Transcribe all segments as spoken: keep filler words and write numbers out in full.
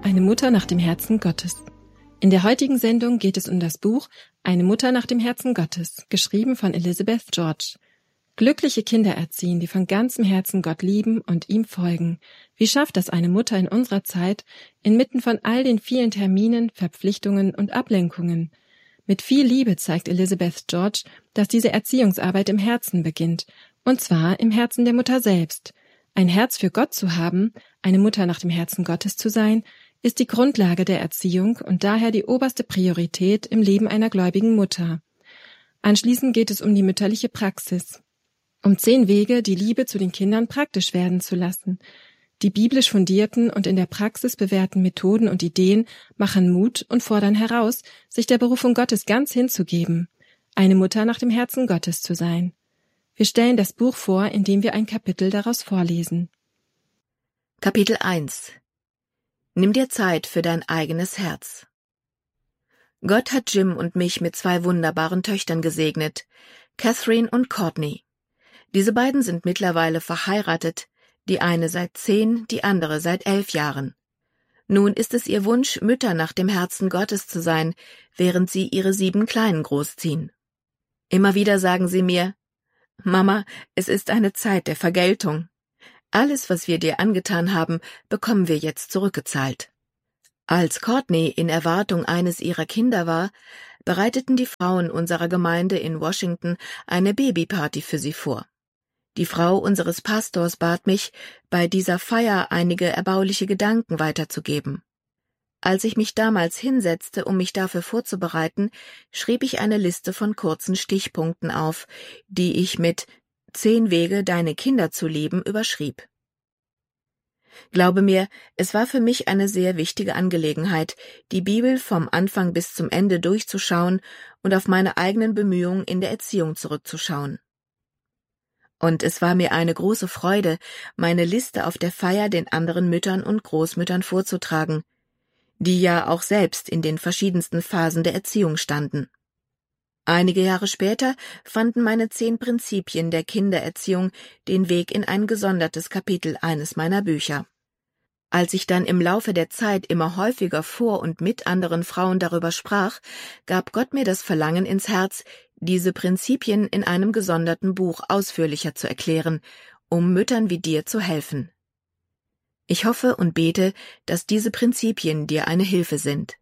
Eine Mutter nach dem Herzen Gottes. In der heutigen Sendung geht es um das Buch Eine Mutter nach dem Herzen Gottes, geschrieben von Elizabeth George. Glückliche Kinder erziehen, die von ganzem Herzen Gott lieben und ihm folgen. Wie schafft das eine Mutter in unserer Zeit, inmitten von all den vielen Terminen, Verpflichtungen und Ablenkungen? Mit viel Liebe zeigt Elizabeth George, dass diese Erziehungsarbeit im Herzen beginnt, und zwar im Herzen der Mutter selbst. Ein Herz für Gott zu haben, eine Mutter nach dem Herzen Gottes zu sein, ist die Grundlage der Erziehung und daher die oberste Priorität im Leben einer gläubigen Mutter. Anschließend geht es um die mütterliche Praxis. Um zehn Wege, die Liebe zu den Kindern praktisch werden zu lassen. Die biblisch fundierten und in der Praxis bewährten Methoden und Ideen machen Mut und fordern heraus, sich der Berufung Gottes ganz hinzugeben, eine Mutter nach dem Herzen Gottes zu sein. Wir stellen das Buch vor, indem wir ein Kapitel daraus vorlesen. Kapitel eins. Nimm dir Zeit für dein eigenes Herz. Gott hat Jim und mich mit zwei wunderbaren Töchtern gesegnet, Catherine und Courtney. Diese beiden sind mittlerweile verheiratet, die eine seit zehn, die andere seit elf Jahren. Nun ist es ihr Wunsch, Mütter nach dem Herzen Gottes zu sein, während sie ihre sieben Kleinen großziehen. Immer wieder sagen sie mir: Mama, es ist eine Zeit der Vergeltung. Alles, was wir dir angetan haben, bekommen wir jetzt zurückgezahlt. Als Courtney in Erwartung eines ihrer Kinder war, bereiteten die Frauen unserer Gemeinde in Washington eine Babyparty für sie vor. Die Frau unseres Pastors bat mich, bei dieser Feier einige erbauliche Gedanken weiterzugeben. Als ich mich damals hinsetzte, um mich dafür vorzubereiten, schrieb ich eine Liste von kurzen Stichpunkten auf, die ich mit »Zehn Wege, deine Kinder zu lieben« überschrieb. Glaube mir, es war für mich eine sehr wichtige Angelegenheit, die Bibel vom Anfang bis zum Ende durchzuschauen und auf meine eigenen Bemühungen in der Erziehung zurückzuschauen. Und es war mir eine große Freude, meine Liste auf der Feier den anderen Müttern und Großmüttern vorzutragen, die ja auch selbst in den verschiedensten Phasen der Erziehung standen. Einige Jahre später fanden meine zehn Prinzipien der Kindererziehung den Weg in ein gesondertes Kapitel eines meiner Bücher. Als ich dann im Laufe der Zeit immer häufiger vor und mit anderen Frauen darüber sprach, gab Gott mir das Verlangen ins Herz, diese Prinzipien in einem gesonderten Buch ausführlicher zu erklären, um Müttern wie dir zu helfen. Ich hoffe und bete, dass diese Prinzipien dir eine Hilfe sind.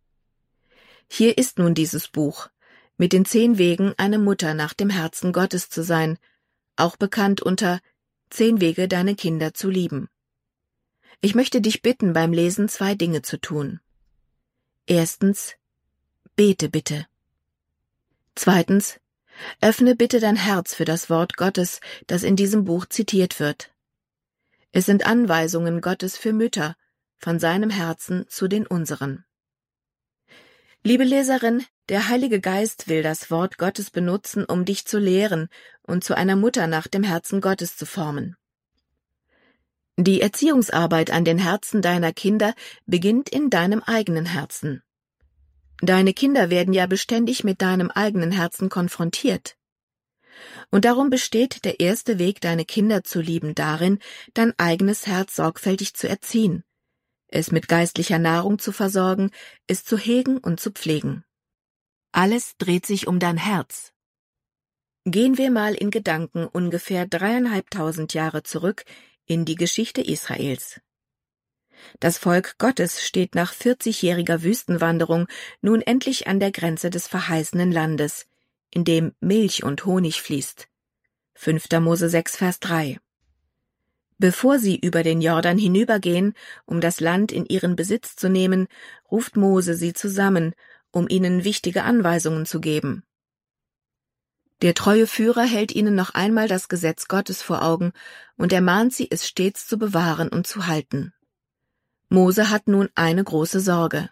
Hier ist nun dieses Buch, mit den zehn Wegen, eine Mutter nach dem Herzen Gottes zu sein, auch bekannt unter Zehn Wege, deine Kinder zu lieben. Ich möchte dich bitten, beim Lesen zwei Dinge zu tun. Erstens, bete bitte. Zweitens, öffne bitte dein Herz für das Wort Gottes, das in diesem Buch zitiert wird. Es sind Anweisungen Gottes für Mütter, von seinem Herzen zu den unseren. Liebe Leserin, der Heilige Geist will das Wort Gottes benutzen, um dich zu lehren und zu einer Mutter nach dem Herzen Gottes zu formen. Die Erziehungsarbeit an den Herzen deiner Kinder beginnt in deinem eigenen Herzen. Deine Kinder werden ja beständig mit deinem eigenen Herzen konfrontiert. Und darum besteht der erste Weg, deine Kinder zu lieben, darin, dein eigenes Herz sorgfältig zu erziehen, es mit geistlicher Nahrung zu versorgen, es zu hegen und zu pflegen. Alles dreht sich um dein Herz. Gehen wir mal in Gedanken ungefähr dreieinhalbtausend Jahre zurück in die Geschichte Israels. Das Volk Gottes steht nach vierzigjähriger Wüstenwanderung nun endlich an der Grenze des verheißenen Landes, in dem Milch und Honig fließt. fünfter Mose sechs, Vers drei. Bevor sie über den Jordan hinübergehen, um das Land in ihren Besitz zu nehmen, ruft Mose sie zusammen, um ihnen wichtige Anweisungen zu geben. Der treue Führer hält ihnen noch einmal das Gesetz Gottes vor Augen und ermahnt sie, es stets zu bewahren und zu halten. Mose hat nun eine große Sorge.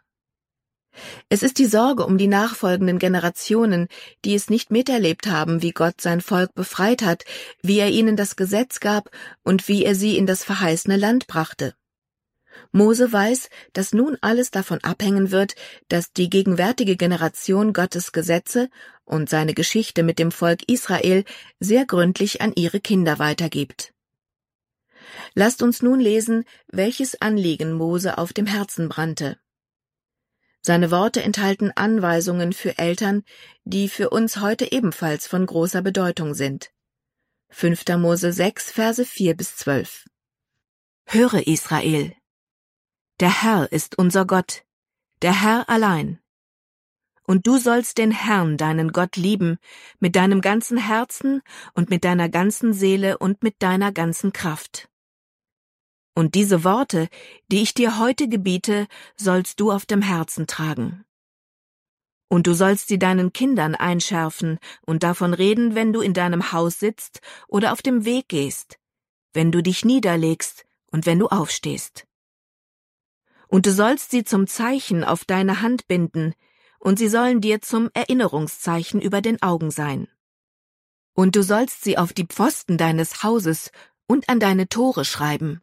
Es ist die Sorge um die nachfolgenden Generationen, die es nicht miterlebt haben, wie Gott sein Volk befreit hat, wie er ihnen das Gesetz gab und wie er sie in das verheißene Land brachte. Mose weiß, dass nun alles davon abhängen wird, dass die gegenwärtige Generation Gottes Gesetze und seine Geschichte mit dem Volk Israel sehr gründlich an ihre Kinder weitergibt. Lasst uns nun lesen, welches Anliegen Mose auf dem Herzen brannte. Seine Worte enthalten Anweisungen für Eltern, die für uns heute ebenfalls von großer Bedeutung sind. fünfter Mose sechs, Verse vier bis zwölf. Höre, Israel! Der Herr ist unser Gott, der Herr allein. Und du sollst den Herrn, deinen Gott, lieben, mit deinem ganzen Herzen und mit deiner ganzen Seele und mit deiner ganzen Kraft. Und diese Worte, die ich dir heute gebiete, sollst du auf dem Herzen tragen. Und du sollst sie deinen Kindern einschärfen und davon reden, wenn du in deinem Haus sitzt oder auf dem Weg gehst, wenn du dich niederlegst und wenn du aufstehst. Und du sollst sie zum Zeichen auf deine Hand binden, und sie sollen dir zum Erinnerungszeichen über den Augen sein. Und du sollst sie auf die Pfosten deines Hauses und an deine Tore schreiben.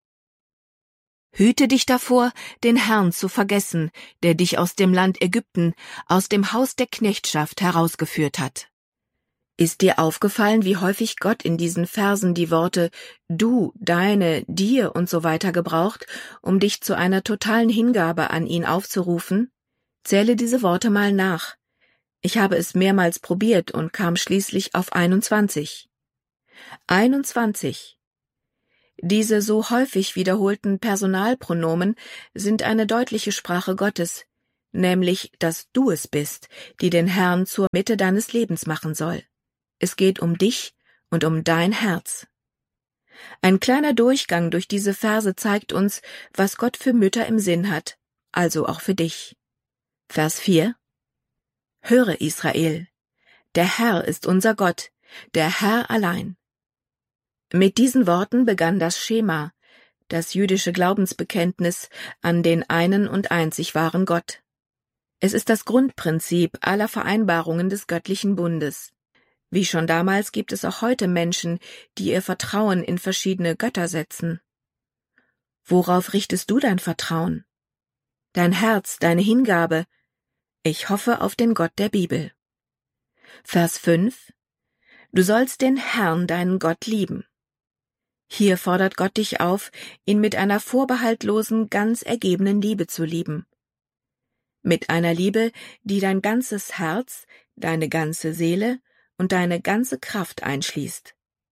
Hüte dich davor, den Herrn zu vergessen, der dich aus dem Land Ägypten, aus dem Haus der Knechtschaft herausgeführt hat. Ist dir aufgefallen, wie häufig Gott in diesen Versen die Worte du, deine, dir und so weiter gebraucht, um dich zu einer totalen Hingabe an ihn aufzurufen? Zähle diese Worte mal nach. Ich habe es mehrmals probiert und kam schließlich auf einundzwanzig. einundzwanzig. Diese so häufig wiederholten Personalpronomen sind eine deutliche Sprache Gottes, nämlich, dass du es bist, die den Herrn zur Mitte deines Lebens machen soll. Es geht um dich und um dein Herz. Ein kleiner Durchgang durch diese Verse zeigt uns, was Gott für Mütter im Sinn hat, also auch für dich. Vers vier. Höre, Israel! Der Herr ist unser Gott, der Herr allein. Mit diesen Worten begann das Schema, das jüdische Glaubensbekenntnis an den einen und einzig wahren Gott. Es ist das Grundprinzip aller Vereinbarungen des göttlichen Bundes. Wie schon damals gibt es auch heute Menschen, die ihr Vertrauen in verschiedene Götter setzen. Worauf richtest du dein Vertrauen? Dein Herz, deine Hingabe? Ich hoffe auf den Gott der Bibel. Vers fünf. Du sollst den Herrn, deinen Gott, lieben. Hier fordert Gott dich auf, ihn mit einer vorbehaltlosen, ganz ergebenen Liebe zu lieben. Mit einer Liebe, die dein ganzes Herz, deine ganze Seele und deine ganze Kraft einschließt.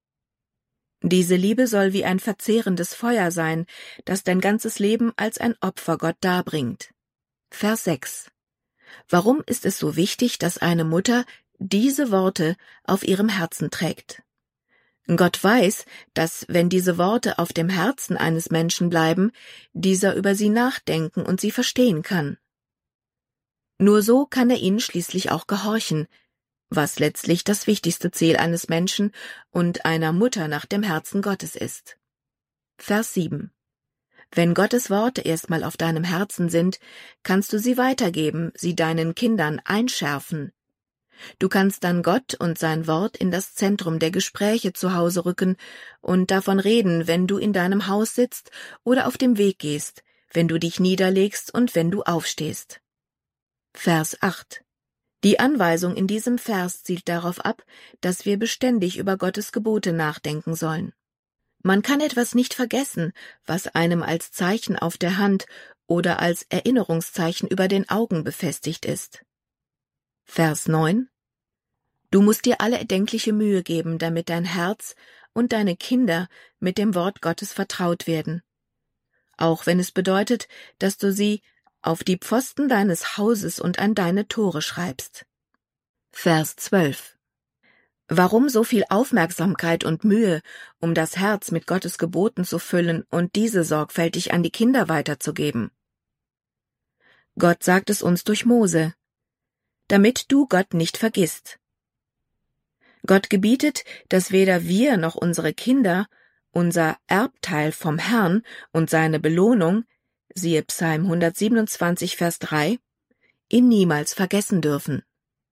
Diese Liebe soll wie ein verzehrendes Feuer sein, das dein ganzes Leben als ein Opfer Gott darbringt. Vers sechs. Warum ist es so wichtig, dass eine Mutter diese Worte auf ihrem Herzen trägt? Gott weiß, dass, wenn diese Worte auf dem Herzen eines Menschen bleiben, dieser über sie nachdenken und sie verstehen kann. Nur so kann er ihnen schließlich auch gehorchen, was letztlich das wichtigste Ziel eines Menschen und einer Mutter nach dem Herzen Gottes ist. Vers sieben. Wenn Gottes Worte erstmal auf deinem Herzen sind, kannst du sie weitergeben, sie deinen Kindern einschärfen. Du kannst dann Gott und sein Wort in das Zentrum der Gespräche zu Hause rücken und davon reden, wenn du in deinem Haus sitzt oder auf dem Weg gehst, wenn du dich niederlegst und wenn du aufstehst. Vers acht. Die Anweisung in diesem Vers zielt darauf ab, dass wir beständig über Gottes Gebote nachdenken sollen. Man kann etwas nicht vergessen, was einem als Zeichen auf der Hand oder als Erinnerungszeichen über den Augen befestigt ist. Vers neun. Du musst dir alle erdenkliche Mühe geben, damit dein Herz und deine Kinder mit dem Wort Gottes vertraut werden. Auch wenn es bedeutet, dass du sie auf die Pfosten deines Hauses und an deine Tore schreibst. Vers zwölf. Warum so viel Aufmerksamkeit und Mühe, um das Herz mit Gottes Geboten zu füllen und diese sorgfältig an die Kinder weiterzugeben? Gott sagt es uns durch Mose, damit du Gott nicht vergisst. Gott gebietet, dass weder wir noch unsere Kinder unser Erbteil vom Herrn und seine Belohnung, siehe Psalm hundertsiebenundzwanzig, Vers drei, ihn niemals vergessen dürfen.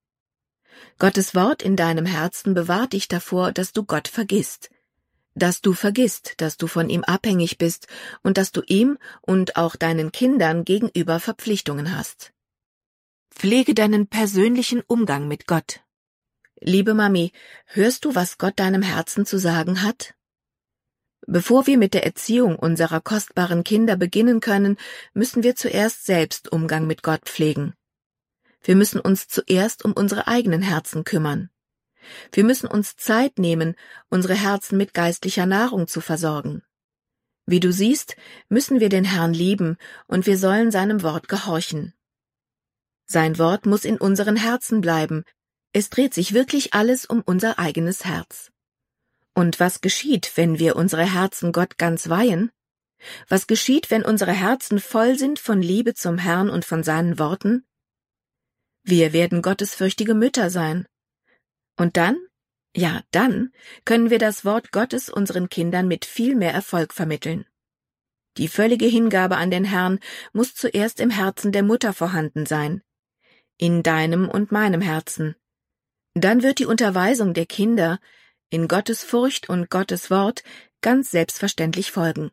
Gottes Wort in deinem Herzen bewahrt dich davor, dass du Gott vergisst, dass du vergisst, dass du von ihm abhängig bist und dass du ihm und auch deinen Kindern gegenüber Verpflichtungen hast. Pflege deinen persönlichen Umgang mit Gott. Liebe Mami, hörst du, was Gott deinem Herzen zu sagen hat? Bevor wir mit der Erziehung unserer kostbaren Kinder beginnen können, müssen wir zuerst selbst Umgang mit Gott pflegen. Wir müssen uns zuerst um unsere eigenen Herzen kümmern. Wir müssen uns Zeit nehmen, unsere Herzen mit geistlicher Nahrung zu versorgen. Wie du siehst, müssen wir den Herrn lieben und wir sollen seinem Wort gehorchen. Sein Wort muss in unseren Herzen bleiben. Es dreht sich wirklich alles um unser eigenes Herz. Und was geschieht, wenn wir unsere Herzen Gott ganz weihen? Was geschieht, wenn unsere Herzen voll sind von Liebe zum Herrn und von seinen Worten? Wir werden gottesfürchtige Mütter sein. Und dann, ja, dann können wir das Wort Gottes unseren Kindern mit viel mehr Erfolg vermitteln. Die völlige Hingabe an den Herrn muss zuerst im Herzen der Mutter vorhanden sein. In deinem und meinem Herzen. Dann wird die Unterweisung der Kinder in Gottes Furcht und Gottes Wort ganz selbstverständlich folgen.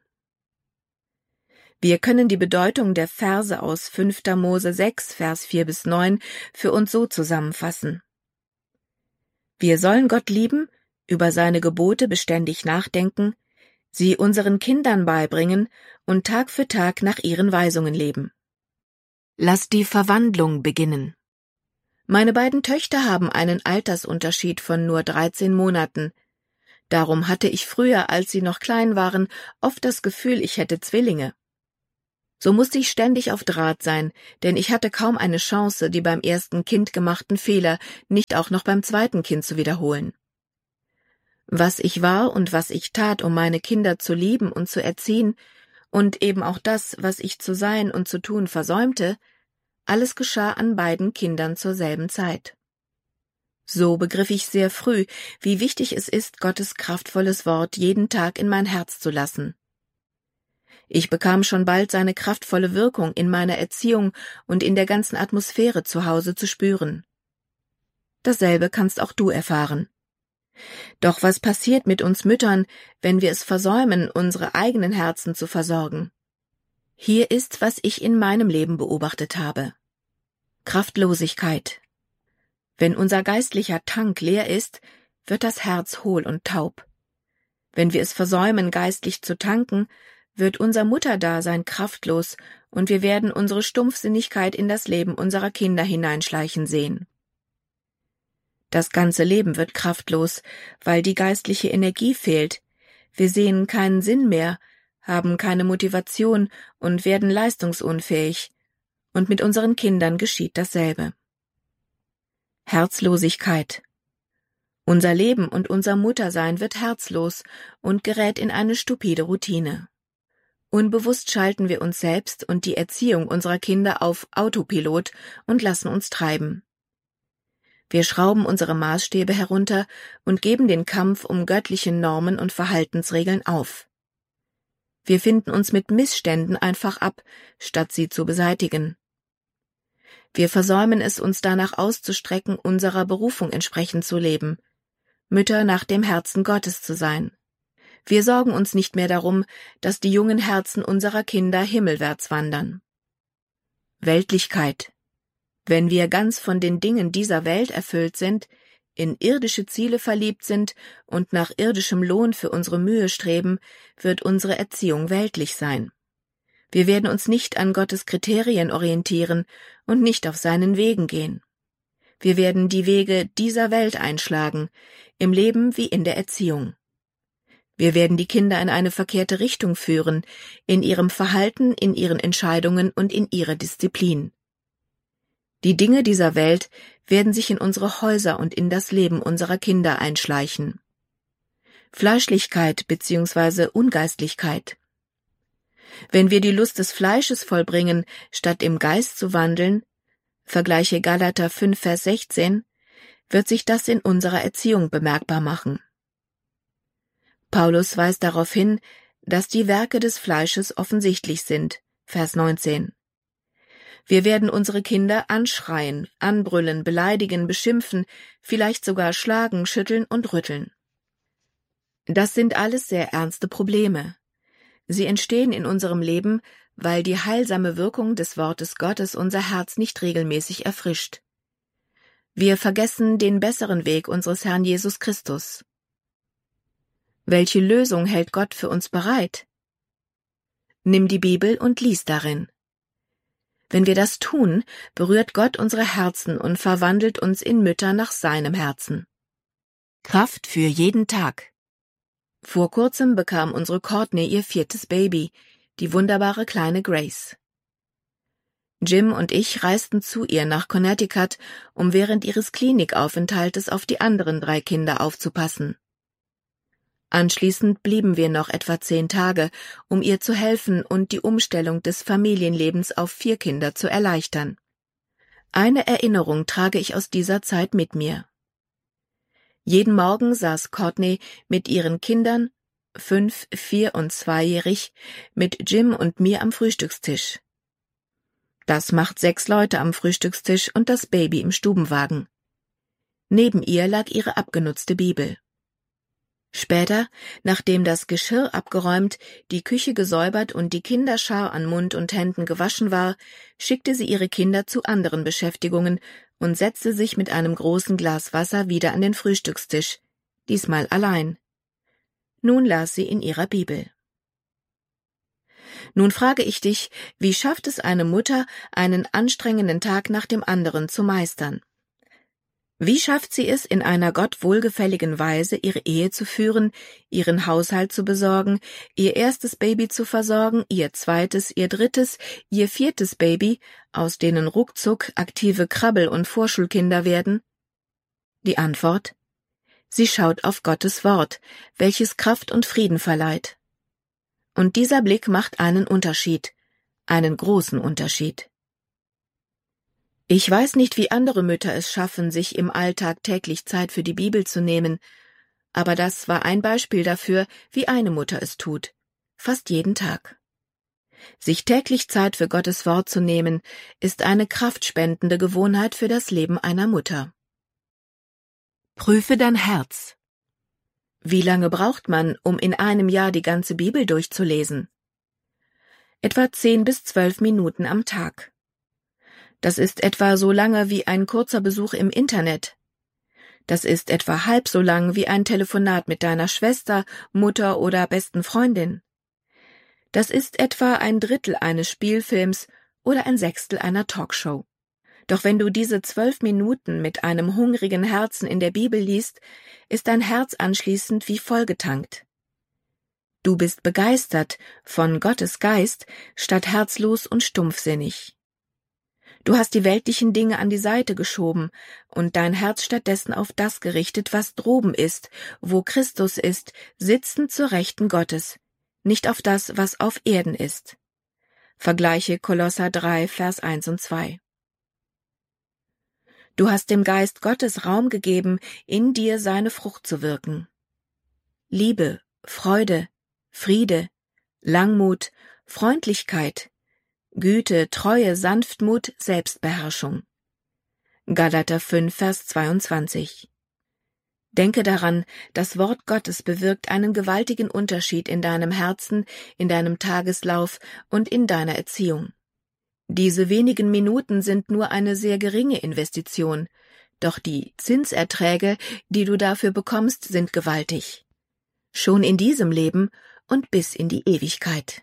Wir können die Bedeutung der Verse aus fünfter Mose sechs, Vers vier bis neun für uns so zusammenfassen. Wir sollen Gott lieben, über seine Gebote beständig nachdenken, sie unseren Kindern beibringen und Tag für Tag nach ihren Weisungen leben. Lass die Verwandlung beginnen. Meine beiden Töchter haben einen Altersunterschied von nur dreizehn Monaten. Darum hatte ich früher, als sie noch klein waren, oft das Gefühl, ich hätte Zwillinge. So musste ich ständig auf Draht sein, denn ich hatte kaum eine Chance, die beim ersten Kind gemachten Fehler nicht auch noch beim zweiten Kind zu wiederholen. Was ich war und was ich tat, um meine Kinder zu lieben und zu erziehen, und eben auch das, was ich zu sein und zu tun versäumte, alles geschah an beiden Kindern zur selben Zeit. So begriff ich sehr früh, wie wichtig es ist, Gottes kraftvolles Wort jeden Tag in mein Herz zu lassen. Ich bekam schon bald seine kraftvolle Wirkung in meiner Erziehung und in der ganzen Atmosphäre zu Hause zu spüren. Dasselbe kannst auch du erfahren. Doch was passiert mit uns Müttern, wenn wir es versäumen, unsere eigenen Herzen zu versorgen? Hier ist, was ich in meinem Leben beobachtet habe. Kraftlosigkeit. Wenn unser geistlicher Tank leer ist, wird das Herz hohl und taub. Wenn wir es versäumen, geistlich zu tanken, wird unser Mutterdasein kraftlos und wir werden unsere Stumpfsinnigkeit in das Leben unserer Kinder hineinschleichen sehen. Das ganze Leben wird kraftlos, weil die geistliche Energie fehlt. Wir sehen keinen Sinn mehr, haben keine Motivation und werden leistungsunfähig. Und mit unseren Kindern geschieht dasselbe. Herzlosigkeit. Unser Leben und unser Muttersein wird herzlos und gerät in eine stupide Routine. Unbewusst schalten wir uns selbst und die Erziehung unserer Kinder auf Autopilot und lassen uns treiben. Wir schrauben unsere Maßstäbe herunter und geben den Kampf um göttliche Normen und Verhaltensregeln auf. Wir finden uns mit Missständen einfach ab, statt sie zu beseitigen. Wir versäumen es, uns danach auszustrecken, unserer Berufung entsprechend zu leben, Mütter nach dem Herzen Gottes zu sein. Wir sorgen uns nicht mehr darum, dass die jungen Herzen unserer Kinder himmelwärts wandern. Weltlichkeit. Wenn wir ganz von den Dingen dieser Welt erfüllt sind, in irdische Ziele verliebt sind und nach irdischem Lohn für unsere Mühe streben, wird unsere Erziehung weltlich sein. Wir werden uns nicht an Gottes Kriterien orientieren und nicht auf seinen Wegen gehen. Wir werden die Wege dieser Welt einschlagen, im Leben wie in der Erziehung. Wir werden die Kinder in eine verkehrte Richtung führen, in ihrem Verhalten, in ihren Entscheidungen und in ihrer Disziplin. Die Dinge dieser Welt werden sich in unsere Häuser und in das Leben unserer Kinder einschleichen. Fleischlichkeit bzw. Ungeistlichkeit. Wenn wir die Lust des Fleisches vollbringen, statt im Geist zu wandeln, vergleiche Galater fünf, Vers sechzehn, wird sich das in unserer Erziehung bemerkbar machen. Paulus weist darauf hin, dass die Werke des Fleisches offensichtlich sind, Vers neunzehn. Wir werden unsere Kinder anschreien, anbrüllen, beleidigen, beschimpfen, vielleicht sogar schlagen, schütteln und rütteln. Das sind alles sehr ernste Probleme. Sie entstehen in unserem Leben, weil die heilsame Wirkung des Wortes Gottes unser Herz nicht regelmäßig erfrischt. Wir vergessen den besseren Weg unseres Herrn Jesus Christus. Welche Lösung hält Gott für uns bereit? Nimm die Bibel und lies darin. Wenn wir das tun, berührt Gott unsere Herzen und verwandelt uns in Mütter nach seinem Herzen. Kraft für jeden Tag. Vor kurzem bekam unsere Courtney ihr viertes Baby, die wunderbare kleine Grace. Jim und ich reisten zu ihr nach Connecticut, um während ihres Klinikaufenthaltes auf die anderen drei Kinder aufzupassen. Anschließend blieben wir noch etwa zehn Tage, um ihr zu helfen und die Umstellung des Familienlebens auf vier Kinder zu erleichtern. Eine Erinnerung trage ich aus dieser Zeit mit mir. Jeden Morgen saß Courtney mit ihren Kindern, fünf, vier und zweijährig, mit Jim und mir am Frühstückstisch. Das macht sechs Leute am Frühstückstisch und das Baby im Stubenwagen. Neben ihr lag ihre abgenutzte Bibel. Später, nachdem das Geschirr abgeräumt, die Küche gesäubert und die Kinderschar an Mund und Händen gewaschen war, schickte sie ihre Kinder zu anderen Beschäftigungen und setzte sich mit einem großen Glas Wasser wieder an den Frühstückstisch, diesmal allein. Nun las sie in ihrer Bibel. Nun frage ich dich, wie schafft es eine Mutter, einen anstrengenden Tag nach dem anderen zu meistern? Wie schafft sie es, in einer Gott wohlgefälligen Weise ihre Ehe zu führen, ihren Haushalt zu besorgen, ihr erstes Baby zu versorgen, ihr zweites, ihr drittes, ihr viertes Baby, aus denen ruckzuck aktive Krabbel- und Vorschulkinder werden? Die Antwort: Sie schaut auf Gottes Wort, welches Kraft und Frieden verleiht. Und dieser Blick macht einen Unterschied, einen großen Unterschied. Ich weiß nicht, wie andere Mütter es schaffen, sich im Alltag täglich Zeit für die Bibel zu nehmen, aber das war ein Beispiel dafür, wie eine Mutter es tut, fast jeden Tag. Sich täglich Zeit für Gottes Wort zu nehmen, ist eine kraftspendende Gewohnheit für das Leben einer Mutter. Prüfe dein Herz. Wie lange braucht man, um in einem Jahr die ganze Bibel durchzulesen? Etwa zehn bis zwölf Minuten am Tag. Das ist etwa so lange wie ein kurzer Besuch im Internet. Das ist etwa halb so lang wie ein Telefonat mit deiner Schwester, Mutter oder besten Freundin. Das ist etwa ein Drittel eines Spielfilms oder ein Sechstel einer Talkshow. Doch wenn du diese zwölf Minuten mit einem hungrigen Herzen in der Bibel liest, ist dein Herz anschließend wie vollgetankt. Du bist begeistert von Gottes Geist statt herzlos und stumpfsinnig. Du hast die weltlichen Dinge an die Seite geschoben und dein Herz stattdessen auf das gerichtet, was droben ist, wo Christus ist, sitzend zur Rechten Gottes, nicht auf das, was auf Erden ist. Vergleiche Kolosser drei, Vers eins und zwei. Du hast dem Geist Gottes Raum gegeben, in dir seine Frucht zu wirken. Liebe, Freude, Friede, Langmut, Freundlichkeit, Güte, Treue, Sanftmut, Selbstbeherrschung. Galater fünf, Vers zweiundzwanzig. Denke daran, das Wort Gottes bewirkt einen gewaltigen Unterschied in deinem Herzen, in deinem Tageslauf und in deiner Erziehung. Diese wenigen Minuten sind nur eine sehr geringe Investition, doch die Zinserträge, die du dafür bekommst, sind gewaltig. Schon in diesem Leben und bis in die Ewigkeit.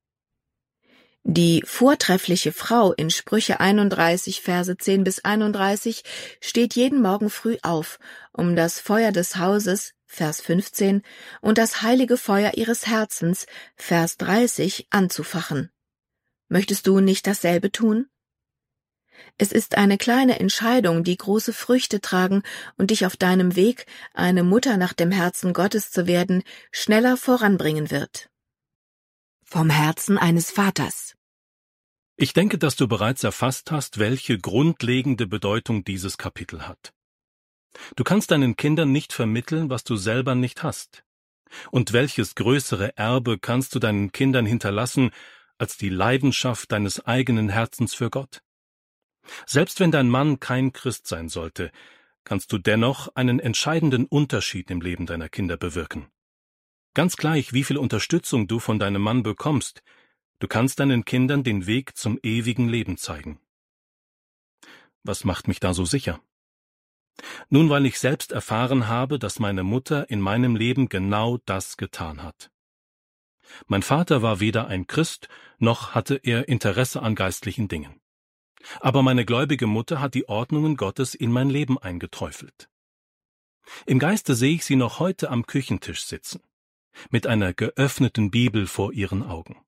Die vortreffliche Frau in Sprüche einunddreißig, Verse zehn bis einunddreißig steht jeden Morgen früh auf, um das Feuer des Hauses, Vers fünfzehn, und das heilige Feuer ihres Herzens, Vers dreißig, anzufachen. Möchtest du nicht dasselbe tun? Es ist eine kleine Entscheidung, die große Früchte tragen und dich auf deinem Weg, eine Mutter nach dem Herzen Gottes zu werden, schneller voranbringen wird. Vom Herzen eines Vaters. Ich denke, dass du bereits erfasst hast, welche grundlegende Bedeutung dieses Kapitel hat. Du kannst deinen Kindern nicht vermitteln, was du selber nicht hast. Und welches größere Erbe kannst du deinen Kindern hinterlassen, als die Leidenschaft deines eigenen Herzens für Gott? Selbst wenn dein Mann kein Christ sein sollte, kannst du dennoch einen entscheidenden Unterschied im Leben deiner Kinder bewirken. Ganz gleich, wie viel Unterstützung du von deinem Mann bekommst, du kannst deinen Kindern den Weg zum ewigen Leben zeigen. Was macht mich da so sicher? Nun, weil ich selbst erfahren habe, dass meine Mutter in meinem Leben genau das getan hat. Mein Vater war weder ein Christ, noch hatte er Interesse an geistlichen Dingen. Aber meine gläubige Mutter hat die Ordnungen Gottes in mein Leben eingeträufelt. Im Geiste sehe ich sie noch heute am Küchentisch sitzen, mit einer geöffneten Bibel vor ihren Augen.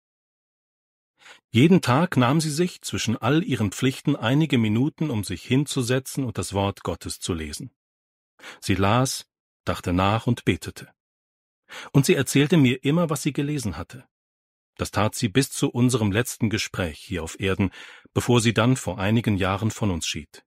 Jeden Tag nahm sie sich zwischen all ihren Pflichten einige Minuten, um sich hinzusetzen und das Wort Gottes zu lesen. Sie las, dachte nach und betete. Und sie erzählte mir immer, was sie gelesen hatte. Das tat sie bis zu unserem letzten Gespräch hier auf Erden, bevor sie dann vor einigen Jahren von uns schied.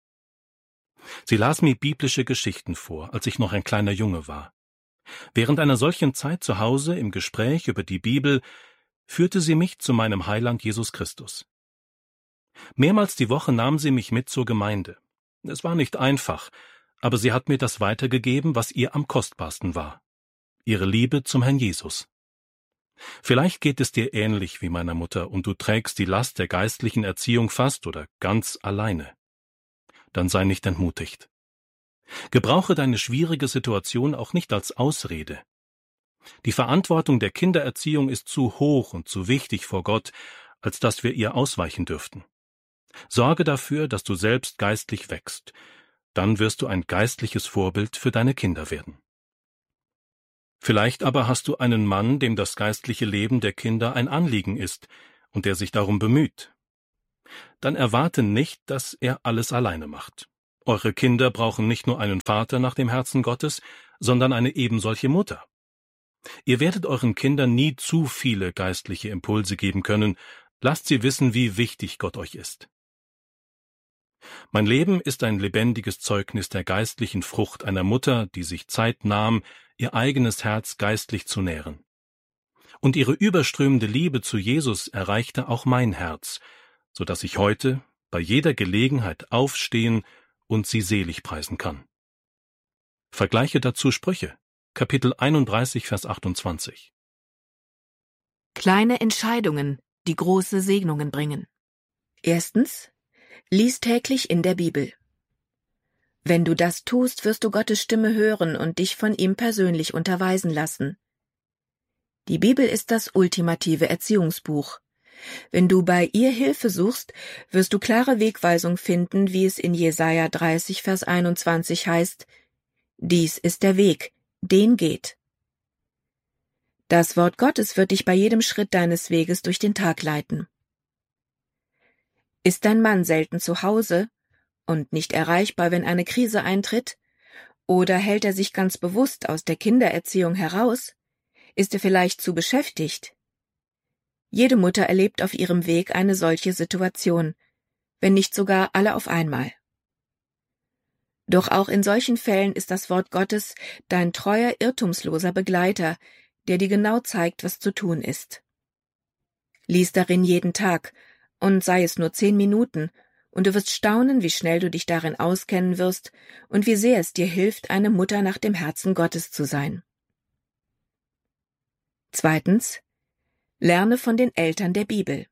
Sie las mir biblische Geschichten vor, als ich noch ein kleiner Junge war. Während einer solchen Zeit zu Hause im Gespräch über die Bibel führte sie mich zu meinem Heiland Jesus Christus. Mehrmals die Woche nahm sie mich mit zur Gemeinde. Es war nicht einfach, aber sie hat mir das weitergegeben, was ihr am kostbarsten war: ihre Liebe zum Herrn Jesus. Vielleicht geht es dir ähnlich wie meiner Mutter und du trägst die Last der geistlichen Erziehung fast oder ganz alleine. Dann sei nicht entmutigt. Gebrauche deine schwierige Situation auch nicht als Ausrede. Die Verantwortung der Kindererziehung ist zu hoch und zu wichtig vor Gott, als dass wir ihr ausweichen dürften. Sorge dafür, dass du selbst geistlich wächst. Dann wirst du ein geistliches Vorbild für deine Kinder werden. Vielleicht aber hast du einen Mann, dem das geistliche Leben der Kinder ein Anliegen ist und der sich darum bemüht. Dann erwarte nicht, dass er alles alleine macht. Eure Kinder brauchen nicht nur einen Vater nach dem Herzen Gottes, sondern eine ebensolche Mutter. Ihr werdet euren Kindern nie zu viele geistliche Impulse geben können. Lasst sie wissen, wie wichtig Gott euch ist. Mein Leben ist ein lebendiges Zeugnis der geistlichen Frucht einer Mutter, die sich Zeit nahm, ihr eigenes Herz geistlich zu nähren. Und ihre überströmende Liebe zu Jesus erreichte auch mein Herz, so dass ich heute bei jeder Gelegenheit aufstehen und sie selig preisen kann. Vergleiche dazu Sprüche, Kapitel einunddreißig, Vers achtundzwanzig. Kleine Entscheidungen, die große Segnungen bringen. Erstens, lies täglich in der Bibel. Wenn du das tust, wirst du Gottes Stimme hören und dich von ihm persönlich unterweisen lassen. Die Bibel ist das ultimative Erziehungsbuch. Wenn du bei ihr Hilfe suchst, wirst du klare Wegweisung finden, wie es in Jesaja dreißig, Vers einundzwanzig heißt: Dies ist der Weg, den geht. Das Wort Gottes wird dich bei jedem Schritt deines Weges durch den Tag leiten. Ist dein Mann selten zu Hause und nicht erreichbar, wenn eine Krise eintritt? Oder hält er sich ganz bewusst aus der Kindererziehung heraus? Ist er vielleicht zu beschäftigt? Jede Mutter erlebt auf ihrem Weg eine solche Situation, wenn nicht sogar alle auf einmal. Doch auch in solchen Fällen ist das Wort Gottes dein treuer, irrtumsloser Begleiter, der dir genau zeigt, was zu tun ist. Lies darin jeden Tag, und sei es nur zehn Minuten, und du wirst staunen, wie schnell du dich darin auskennen wirst und wie sehr es dir hilft, eine Mutter nach dem Herzen Gottes zu sein. Zweitens, lerne von den Eltern der Bibel.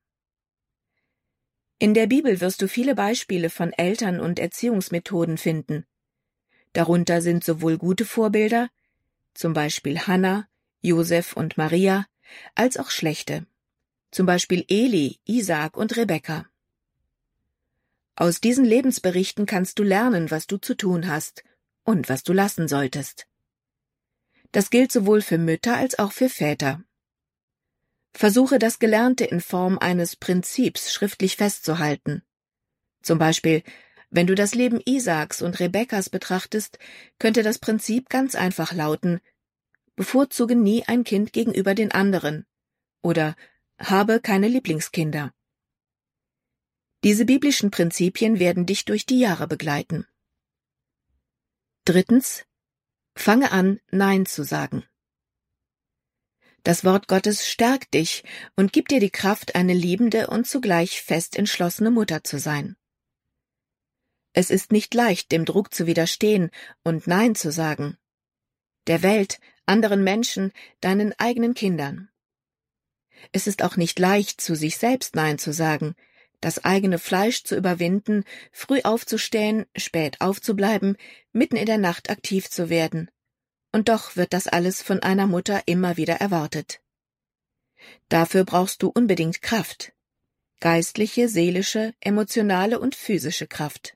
In der Bibel wirst du viele Beispiele von Eltern und Erziehungsmethoden finden. Darunter sind sowohl gute Vorbilder, zum Beispiel Hannah, Josef und Maria, als auch schlechte, zum Beispiel Eli, Isaak und Rebekka. Aus diesen Lebensberichten kannst du lernen, was du zu tun hast und was du lassen solltest. Das gilt sowohl für Mütter als auch für Väter. Versuche das Gelernte in Form eines Prinzips schriftlich festzuhalten. Zum Beispiel, wenn du das Leben Isaaks und Rebekkas betrachtest, könnte das Prinzip ganz einfach lauten: Bevorzuge nie ein Kind gegenüber den anderen oder habe keine Lieblingskinder. Diese biblischen Prinzipien werden dich durch die Jahre begleiten. Drittens, fange an, Nein zu sagen. Das Wort Gottes stärkt dich und gibt dir die Kraft, eine liebende und zugleich fest entschlossene Mutter zu sein. Es ist nicht leicht, dem Druck zu widerstehen und Nein zu sagen. Der Welt, anderen Menschen, deinen eigenen Kindern. Es ist auch nicht leicht, zu sich selbst Nein zu sagen, das eigene Fleisch zu überwinden, früh aufzustehen, spät aufzubleiben, mitten in der Nacht aktiv zu werden. Und doch wird das alles von einer Mutter immer wieder erwartet. Dafür brauchst du unbedingt Kraft. Geistliche, seelische, emotionale und physische Kraft.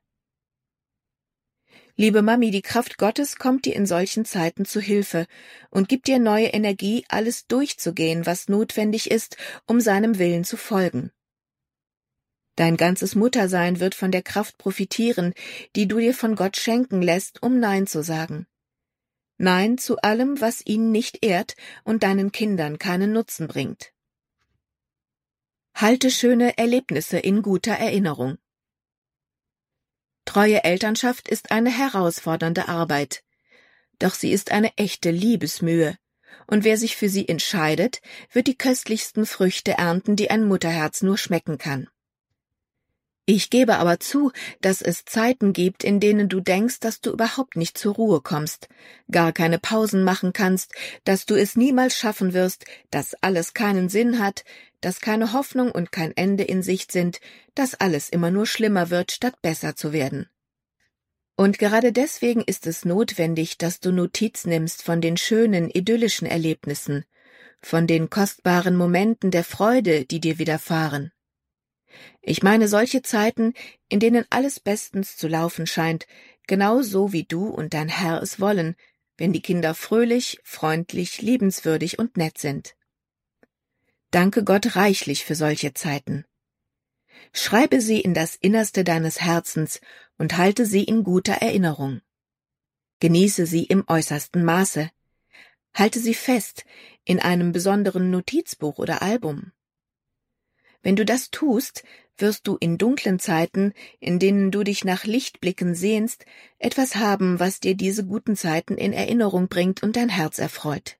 Liebe Mami, die Kraft Gottes kommt dir in solchen Zeiten zu Hilfe und gibt dir neue Energie, alles durchzugehen, was notwendig ist, um seinem Willen zu folgen. Dein ganzes Muttersein wird von der Kraft profitieren, die du dir von Gott schenken lässt, um Nein zu sagen. Nein zu allem, was ihn nicht ehrt und deinen Kindern keinen Nutzen bringt. Halte schöne Erlebnisse in guter Erinnerung. Treue Elternschaft ist eine herausfordernde Arbeit, doch sie ist eine echte Liebesmühe, und wer sich für sie entscheidet, wird die köstlichsten Früchte ernten, die ein Mutterherz nur schmecken kann. Ich gebe aber zu, dass es Zeiten gibt, in denen du denkst, dass du überhaupt nicht zur Ruhe kommst, gar keine Pausen machen kannst, dass du es niemals schaffen wirst, dass alles keinen Sinn hat, dass keine Hoffnung und kein Ende in Sicht sind, dass alles immer nur schlimmer wird, statt besser zu werden. Und gerade deswegen ist es notwendig, dass du Notiz nimmst von den schönen, idyllischen Erlebnissen, von den kostbaren Momenten der Freude, die dir widerfahren. Ich meine solche Zeiten, in denen alles bestens zu laufen scheint, genau so wie du und dein Herr es wollen, wenn die Kinder fröhlich, freundlich, liebenswürdig und nett sind. Danke Gott reichlich für solche Zeiten. Schreibe sie in das Innerste deines Herzens und halte sie in guter Erinnerung. Genieße sie im äußersten Maße. Halte sie fest in einem besonderen Notizbuch oder Album. Wenn du das tust, wirst du in dunklen Zeiten, in denen du dich nach Lichtblicken sehnst, etwas haben, was dir diese guten Zeiten in Erinnerung bringt und dein Herz erfreut.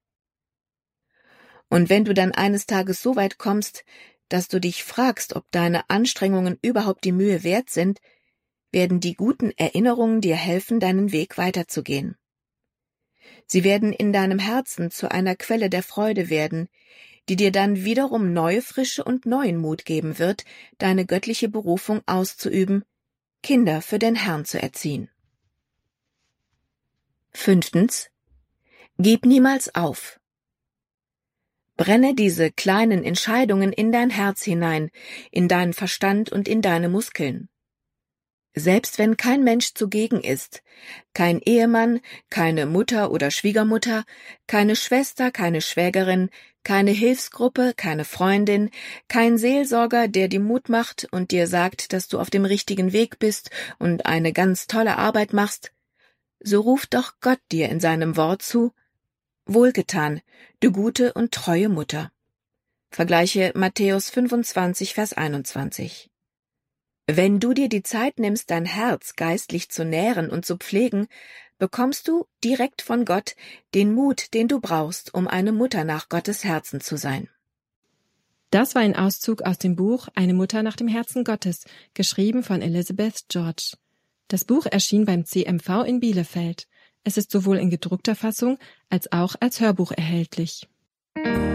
Und wenn du dann eines Tages so weit kommst, dass du dich fragst, ob deine Anstrengungen überhaupt die Mühe wert sind, werden die guten Erinnerungen dir helfen, deinen Weg weiterzugehen. Sie werden in deinem Herzen zu einer Quelle der Freude werden, die dir dann wiederum neue Frische und neuen Mut geben wird, deine göttliche Berufung auszuüben, Kinder für den Herrn zu erziehen. Fünftens. Gib niemals auf. Brenne diese kleinen Entscheidungen in dein Herz hinein, in deinen Verstand und in deine Muskeln. Selbst wenn kein Mensch zugegen ist, kein Ehemann, keine Mutter oder Schwiegermutter, keine Schwester, keine Schwägerin, keine Hilfsgruppe, keine Freundin, kein Seelsorger, der dir Mut macht und dir sagt, dass du auf dem richtigen Weg bist und eine ganz tolle Arbeit machst, so ruft doch Gott dir in seinem Wort zu: Wohlgetan, du gute und treue Mutter. Vergleiche Matthäus fünfundzwanzig, Vers einundzwanzig. Wenn du dir die Zeit nimmst, dein Herz geistlich zu nähren und zu pflegen, bekommst du direkt von Gott den Mut, den du brauchst, um eine Mutter nach Gottes Herzen zu sein. Das war ein Auszug aus dem Buch Eine Mutter nach dem Herzen Gottes, geschrieben von Elizabeth George. Das Buch erschien beim C M V in Bielefeld. Es ist sowohl in gedruckter Fassung als auch als Hörbuch erhältlich.